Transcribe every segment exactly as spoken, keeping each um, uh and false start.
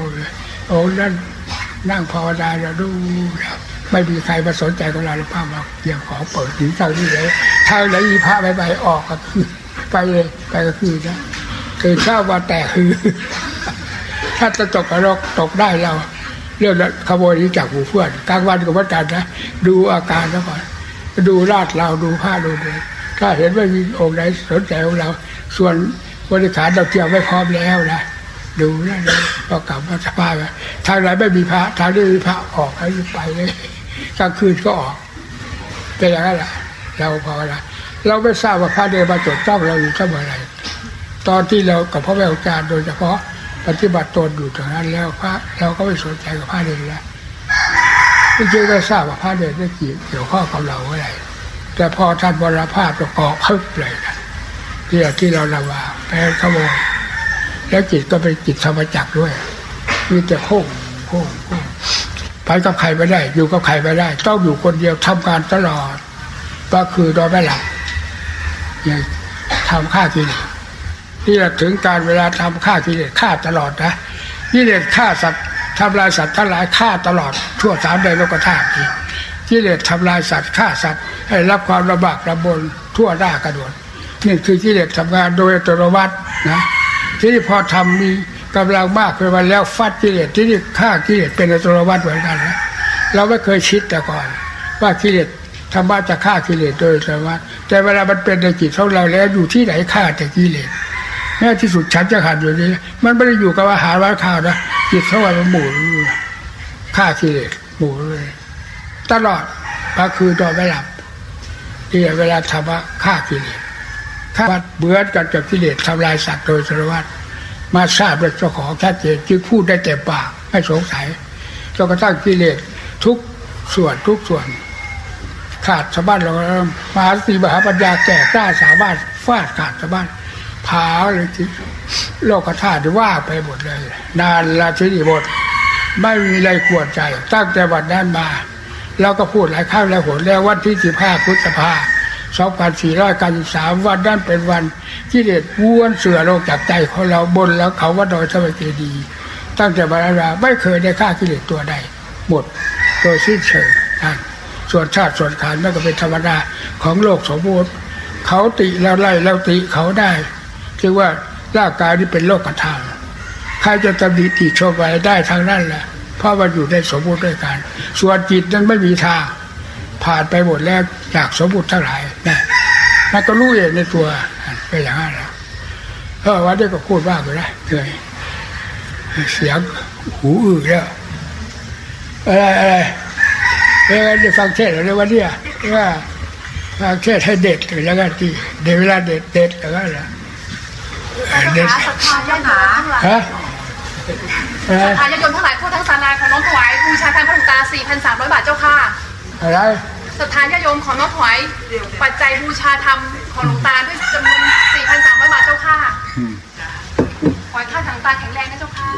องค์นั้นนั่งภาวนาเราดูไม่มีใครมาสนใจกับเราหรือเปล่ามาเกี่ยวของเปิดถึงทางนี้เลยทางไหนพระไปไปออกก็คือไปเลยไปก็คือนะคือเช้าวันแต่คือถ้าจะตกนรกตกได้เราเรื่องขโมยนี้จากหูเพื่อนกลางวันกับวันกันนะดูอาการแล้วก่อนดูลาดเราดูผ้าดูเลยถ้าเห็นว่ามีองค์ไหนสนใจของเราส่วนบริขารเราเตรียมไว้พร้อมแล้วนะดูนั่นเลยก็กลับมาสภาพทางไหนไม่มีพระทางนี้มีพระออกให้ไปเลยกลางคืนก็ออกเป็นอย่างนั้นแหละเราพอละเราไม่ทราบว่าพระเดินมาจดจ้องเราอยู่เสมอไรตอนที่เรากับพระแม่อาจารย์โดยเฉพาะปฏิบัติตนอยู่ตรงนั้นแล้วพระเราก็ไม่สนใจกับพระเดินแล้วไม่ใช่ก็ทราบว่าพระเดินได้เกี่ยวข้องกับเราอะไรแต่พอท่านบรรภาพจะเกาะพึบเลยนะที่ที่เราระวังแพ้ขโมยแล้วจิตก็เป็นจิตธรรมจักรด้วยมีแต่โค้งโค้งโค้งไปกับใครไม่ได้อยู่กับใครไม่ได้ต้องอยู่คนเดียวทำงานตลอดก็คือนอนไม่หลับอย่างทำฆ่ากิเลสนี่แหละถึงการเวลาทำฆ่ากิเลสฆ่าตลอดนะกิเลสฆ่าสัตว์ทำลายสัตว์ทั้งหลายฆ่าตลอดทั่วสามแดนโลกธาตุกิเลสทำลายสัตว์ฆ่าสัตว์ให้รับความลำบากลำบนทั่วหน้ากระโดดนี่คือกิเลสทำงานโดยอัตโนมัตินะที่นี่พอทำมีกำลังมากขึ้นมาแล้วฟัดกิเลสที่นี่ฆ่ากิเลสเป็นอัตโนมัติเหมือนกันนะเราไม่เคยคิดแต่ก่อนว่ากิเลสธรรมะจะฆ่ากิเลสโดยอัตโนมัติแต่เวลามันเป็นในจิตของเราแล้วอยู่ที่ไหนฆ่าแต่กิเลสแม้ที่สุดฉันจะขาดอยู่นี้มันไม่ได้อยู่กับอาหารวันข้าวนะจิตของเรามันหมุนฆ่ากิเลสหมุนเลยตลอดก็คือนอนไม่หลับที่เวลาทำว่าฆ่ากิเลสฆ่าเบื่อกันกับกิเลสทำลายสัตว์โดยอัตโนมัติมาทราบด้วยเจ้าของชัดเจนจึงพูดได้เต็มปากไม่สงสัยจนกระทั่งกิเลสทุกส่วนทุกส่วนขาดสะบั้นเรามหาสติมหาปัญญาแก่กล้าสามารถฟาดขาดสะบั้นผาเลยที่โลกธาตุว่าไปหมดเลยนานละทีนี้หมดไม่มีอะไรกวนใจตั้งแต่วันนั้นมาเราก็พูดหลายครั้งแล้วหนแล้ววันที่สิบห้าพฤษภาคมสองพันสี่ร้อยเก้าสิบสามวันนั้นเป็นวันกิเลสว้วนเสื่อลงจากใจของเราบนแล้วเขาว่าดอยสมัยเจดีตั้งแต่วันนั้นไม่เคยได้ฆ่ากิเลสตัวใดหมดโดยสิ้นเชิงนั่นส่วนชาติส่วนขันธ์นั่นก็เป็นธรรมดาของโลกสมบูรณ์เขาติเราไล่เราติเขาได้คือว่าร่างกายนี้เป็นโลกธาตุใครจะตำหนิติชมไว้ได้ทางนั้นแหละเพราะว่าอยู่ในสมบูรณ์ด้วยกันส่วนจิตนั้นไม่มีทางผ่านไปหมดแล้วจากสมบูรณ์ทั้งหลายนะมันก็รู้เองในตัวเป็นอย่างนั้นแหละเพราะว่าได้ก็พูดว่าไปแล้วเลยเสียงหูอื้อแล้วอะไรอะไรเอ้ยได้ฟังเทศน์อะไรวันนี้ว่าฟังเทศน์ให้เด็ดอย่างนั้นที่เดี๋ยวเวลาเด็ดเด็ดอย่างนั้นแหละเด็ดศรัทธาญาติฮะศรัทธาญาติโยมทั้งหลายผู้ทั้งศาลาของน้องถวายบูชาทานพระหลวงตา สี่พันสามร้อย บาทเจ้าค่ะอะไรศรัทธาญาติโยมของน้องถวายปัจจัยบูชาธรรมของหลวงตาด้วยจำนวน สี่พันสามร้อย บาทเจ้าค่ะขอให้ท่านหลวงตาแข็งแรงนะเจ้าค่ะ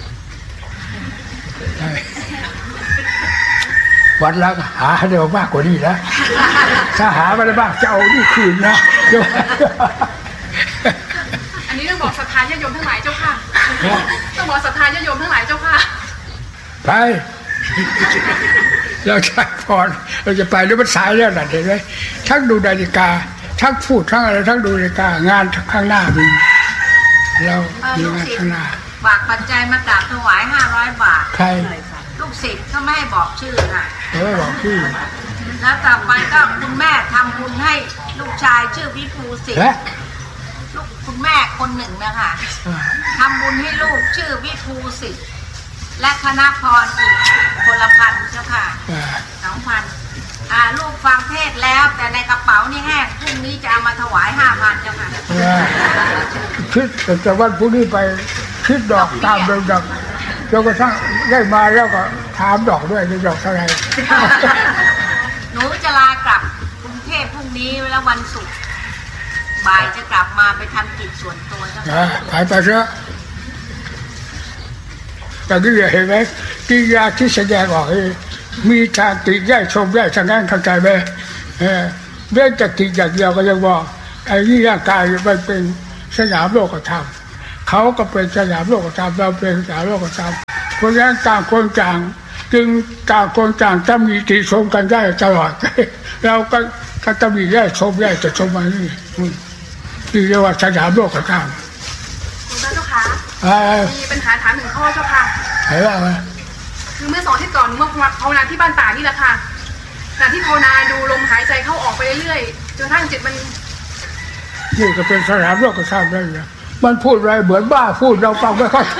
วันละหาเดี๋ยวมากกว่านี้นะถ้าหาไม่ได้บ้างจะเอานี่คืนนะอันนี้ต้องบอกศรัทธาญาติโยมทั้งหลายเจ้าค่ะต้องบอกศรัทธาญาติโยมทั้งหลายเจ้าค่ะไปเราจะพรเราจะไปหรือมันสายแล้วนะเห็นไหมทั้งดูนาฬิกาทั้งพูดทั้งอะไรทั้งดูนาฬิกางานข้างหน้ามีเรามีงานข้างหน้าฝากปัจจัยมากราบถวายห้าร้อยบาทใครลูกศิษย์ก็ไม่ให้บอกชื่อค่ะไม่บอกชื่อแล้วต่อไปก็คุณแม่ทำบุญให้ลูกชายชื่อวิภูศิษย์ลูกคุณแม่คนหนึ่งนะคะทำบุญให้ลูกชื่อวิภูศิษย์และคณะพรอีกคนละพันเจ้าค่ะสองพันอ่าลูกฟังเทศแล้วแต่ในกระเป๋านี่แห้งพรุ่งนี้จะเอามาถวายห้าพันเจ้าค่ะคิดแต่วันพรุ่งนี้ไปคิดดอกตามเดิมดอกจนกระทั่งได้มาแล้วก็ถามดอกด้วยจะดอกเท่าไหร่หนูจะลากลับกรุงเทพพรุ่งนี้แล้ววันศุกร์บ่ายจะกลับมาไปทำกิจส่วนตัวเจ้าค่ะไปไปเถอะแต่นี่เห็นไหมกิริยาที่แสดงออกมีทางติได้ชมได้ทางนั้นเข้าใจไหมเออเรื่องจากติอย่างเดียวก็ยังบอกไอ้นี่ร่างกายมันเป็นสนามโลกธรรมเขาก็เป็นสยามโลกธรรมเราเป็นสยามโลกธรรมเพราะฉะนั้นต่างคนต่างจึงต่างคนต่างจะมีติชมกันได้ตลอดเราก็ก็จะมีได้ชมได้แต่ชมมานี่ที่เรียกว่าสยามโลกธรรมคุณเจ้าค่ะมีปัญหาถามหนึ่งข้อเจ้าค่ะอะไรวะคือเมื่อสองอาทิตย์ก่อนเมื่อภาวนาที่บ้านป่านี่แหละค่ะขณะที่ภาวนาดูลมหายใจเข้าออกไปเรื่อยๆจนทั้งจิตมันนี่ก็เป็นสยามโลกธรรมได้เลยมันพูดอะไรเหมือนบ้าพูดเราฟังไม่ค่อย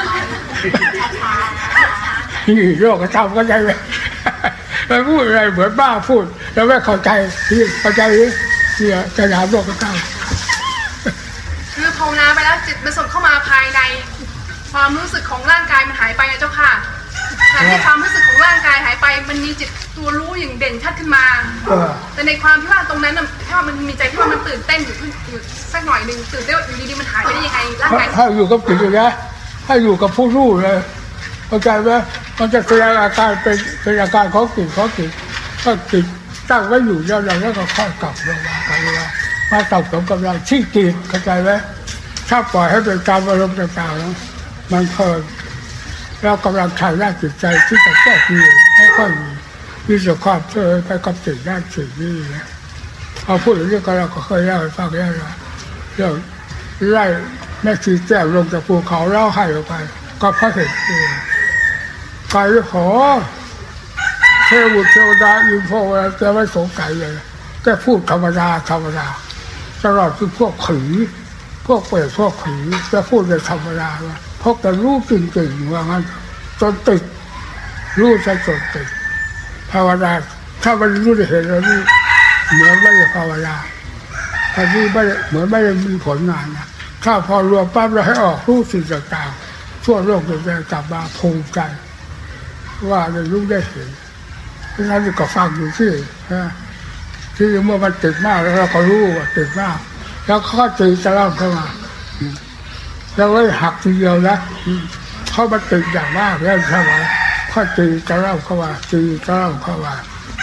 นี่โลกธรรมก็ใจไหมมันพูดอะไรเหมือนบ้าพูดเราไม่เข้าใจที่เข้าใจที่สยามโลกธรรมคือภาวนาไปแล้วจิตมันส่งเข้ามาภายในความรู้สึกของร่างกายมันหายไปนะเจ้าค่ะขณะที่ความรู้สึกของร่างกายหายไปมันมีจิตตัวรู้อย่างเด่นชัดขึ้นมาแต่ในความที่ว่าตรงนั้นน่ะถ้ามันมีใจที่ว่ามันตื่นเต้นอยู่อยู่สักหน่อยนึงตื่นเต้นอยู่ดีๆมันหายไปได้ยังไงร่างกายถ้าอยู่กับจิตเลยนะถ้าอยู่กับผู้รู้เลยเข้าใจไหมมันจะแสดงอาการเป็นเป็นอาการของจิตของจิตถ้าจิตตั้งไว้อยู่แล้วแล้วก็ค่อยกลับลงมาไปว่ามาตับกับกำลังชี้จิตเข้าใจไหมถ้าปล่อยให้เป็นการอารมณ์ต่างๆแล้วมันเพลินเรากำลังทำด้านจิตใจที่จะแก้กิเลสให้ค่อยมีมีสุขภาพเพลินไปกับจิตด้านจิตนี่นะเอาพูดอย่างนี้ก็เราก็เคยเล่าให้ฟังแล้วนะเรื่องไล่แม่ชีแก้วลงจากภูเขาเล่าให้ออกไปก็เพราะเห็นเองไก่ขอเทวุเทวดาอินโฟอะไรจะไม่สงสัยเลยแค่พูดธรรมดาธรรมดาตลอดคือพวกผีพวกเปรตพวกผีจะพูดในธรรมดาว่าเพราะแต่รู้จริงๆว่างั้นจนติดรู้ใช่จนติดภาวนาถ้ามันรู้ได้เห็นแล้วนี่เหมือนไม่ได้ภาวนาแต่นี่ไม่เหมือนไม่ได้มีผลงานนะถ้าพอรวมปั๊บเราให้ออกรู้สิ่งต่างๆทั่วโลกจะได้กลับมาภูมิใจว่าได้รู้ได้เห็นเพราะฉะนั้นก็ฟังอยู่ที่ที่เมื่อมันติดมากแล้วเราก็รู้ว่าติดมากแล้วข้อตีจะเล่าเข้ามาแล้วเลยหักทีเดียวนะเขามาติดอย่างมากแล้วใช่ไหมข้อตีจะเล่าเข้ามาตีจะเล่าเข้ามา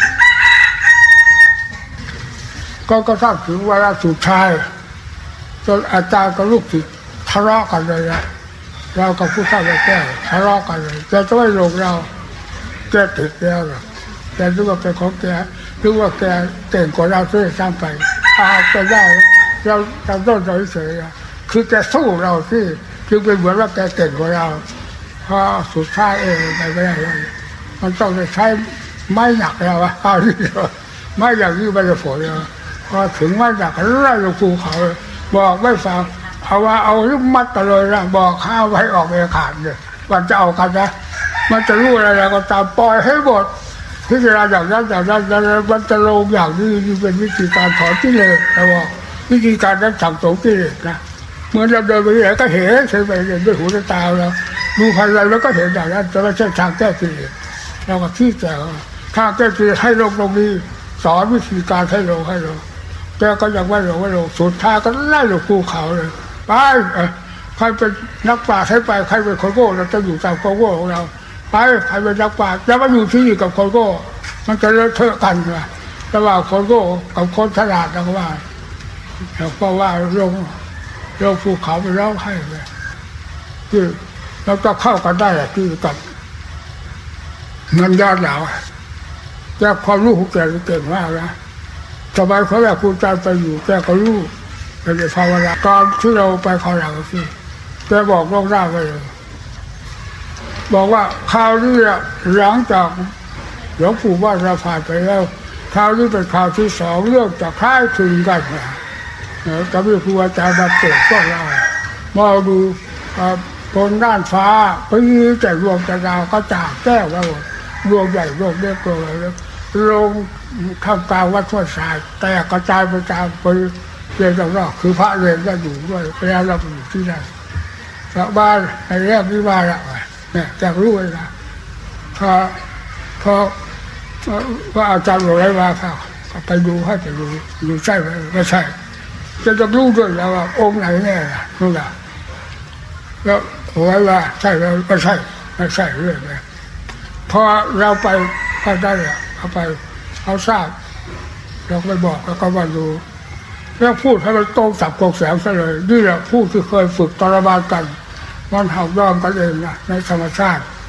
ก็ก็ทราบถึงเวลาสุดท้ายจนอาจารย์กับลูกศิษย์ทะเลาะกันเลยนะเรากับผู้ทราบแก้ทะเลาะกันเลยแต่จะไม่ลงเราแกติดแล้วหรอกแต่รู้ว่าเป็นของแกรู้ว่าแกเก่งกว่าเราด้วยซ้ำไปอาจจะได้เราเราต้องเฉยๆคือแกสู้เราที่คือเป็นเหมือนว่าแกเก่งกว่าเราพอสุดท้ายเองไปไม่ได้เลยมันต้องใช้ไม้หนักเราอะเอาที่ไม้อย่างนี้ไม่จะฝนเลยพอถึงไม้หนักไล่ลงภูเขาบอกไม่ฟังเอาว่าเอาลูกมัดกันเลยนะบอกข้าวไว้ออกเอกขาดเลยวันจะเอากันนะมันจะรู้อะไรก็ตามปล่อยให้หมดพิจารณาอย่างนั้นอย่างนั้นมันจะลงอย่างนี้นี่เป็นวิธีการถอนกิเลสนะบอกวิธีการนั้นสั่งสมกิเลสนะเมื่อเราเดินไปไหนก็เห็นเห็นไปเห็นด้วยหูด้วยตาเราดูภายในแล้วก็เห็นอย่างนั้นจะไม่ใช่ทางแก้กิเลสเราก็ที่แต่ทางแก้กิเลสให้ลงตรงนี้สอนวิธีการให้ลงให้ลงแต่ก็ยังไม่ลงไม่ลงสุดท้ายก็ไล่ลงภูเขาเลยไปใครเป็นนักปราชญ์ให้ไปใครเป็นคนโง่เราจะอยู่ตามคนโง่ของเราไปใครเป็นนักปราชญ์จะมาอยู่ที่นี่กับคนโง่มันจะเลอะเทอะกันนะระหว่างคนโง่กับคนฉลาดนะว่าเพราะว่าลงลงภูเขาไปร้องไห้เลยคือเราจะเข้ากันได้ที่กับเงินยอดเหล่าแต่ความรู้ของแกเก่งมากนะสมัยเขาอยากคุณใจไปอยู่แกก็รู้ไปในภาวนาตอนที่เราไปขอหลังสิแกบอกล่วงหน้าไปเลยบอกว่าคราวนี้หลังจากหลวงปู่ว่าเราผ่านไปแล้วคราวนี้เป็นคราวที่สองเรื่องจะคล้ายคลึงกันนะจะมีครูอาจารย์มาเปิดพวกเรามองดูบนด้านฟ้าไปยืนแต่รวมแต่ดาวก็จากแก้วแล้วรวมใหญ่รวมเล็กตัวแล้วลงทำกลางวัดทั่วสายแต่กระจายไปตามไปเรียนรอบๆคือพระเรียนก็อยู่ด้วยไปแล้วเราอยู่ที่นั่นชาวบ้านในแรกวิวาทอะเนี่ยจะรู้เลยนะพอพอว่าอาจารย์บอกอะไรมาค่ะไปดูให้ไปดูดูใช่ไหมไม่ใช่จะจะรู้ด้วยแล้วว่าองค์ไหนแน่ล่ะรู้ล่ะแล้วบอกว่าใช่แล้วไม่ใช่ไม่ใช่เรื่อยเลยพอเราไปก็ได้อะเอาไปเอาทราบเราไปบอกแล้วก็มาดูแล้วพูดให้มันตรงสับตรงแสงซะเลยนี่แหละผู้ที่เคยฝึกตรมานกันมันหักย้อมกันเองนะในธรรมชาติ